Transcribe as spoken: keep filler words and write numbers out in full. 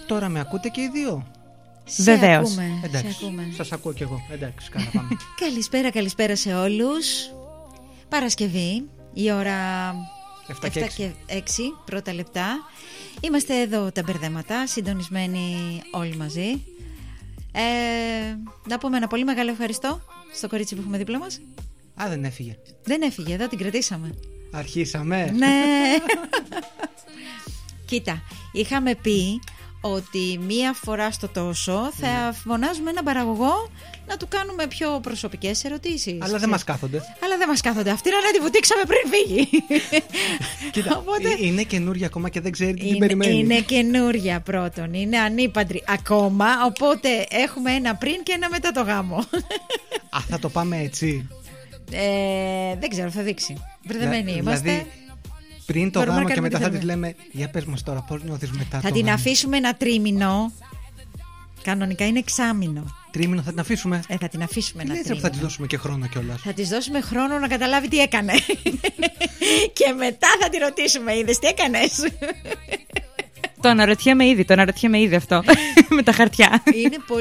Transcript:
Τώρα με ακούτε και οι δύο? Βεβαίως. Εντάξει, σας ακούω κι εγώ. Εντάξει, καλά, πάμε. Καλησπέρα, καλησπέρα σε όλους. Παρασκευή, η ώρα εφτά και έξι πρώτα λεπτά. Είμαστε εδώ τα μπερδέματα, συντονισμένοι όλοι μαζί. ε, Να πούμε ένα πολύ μεγάλο ευχαριστώ στο κορίτσι που έχουμε δίπλα μας. Α, δεν έφυγε. Δεν έφυγε, εδώ την κρατήσαμε. Αρχίσαμε. Ναι. Κοίτα, είχαμε πει ότι μία φορά στο τόσο θα ναι. φωνάζουμε έναν παραγωγό να του κάνουμε πιο προσωπικές ερωτήσεις. Αλλά δεν μας κάθονται. Αλλά δεν μας κάθονται. Αυτή να τη βουτήξαμε πριν φύγει. Κοίτα, οπότε... είναι καινούρια ακόμα και δεν ξέρει τι την περιμένει. Είναι καινούρια πρώτον. Είναι ανήπαντρη ακόμα. Οπότε έχουμε ένα πριν και ένα μετά το γάμο. Α, θα το πάμε έτσι. Ε, δεν ξέρω, θα δείξει. Μπερδεμένοι είμαστε. Δηλαδή, πριν το γάμο και μετά θα τη λέμε, για πες μας τώρα, πώς νιώθεις μετά θα το την γάμο. αφήσουμε ένα τρίμηνο. Κανονικά είναι εξάμηνο. Τρίμηνο θα την αφήσουμε. Ε, θα την αφήσουμε ένα τρίμηνο. Θα της δώσουμε και χρόνο κιόλας. Θα της δώσουμε χρόνο να καταλάβει τι έκανε. Και μετά θα τη ρωτήσουμε, είδες τι έκανες? Το αναρωτιέμαι ήδη, το αναρωτιέμαι ήδη αυτό. Με τα χαρτιά. Είναι πολύ